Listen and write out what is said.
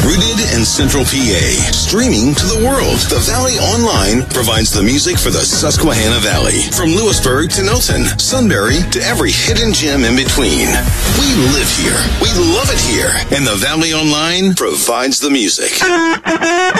Rooted in Central PA, streaming to the world, the Valley Online provides the music for the Susquehanna Valley. From Lewisburg to Milton, Sunbury to every hidden gem in between. We live here. We love it here. And the Valley Online provides the music.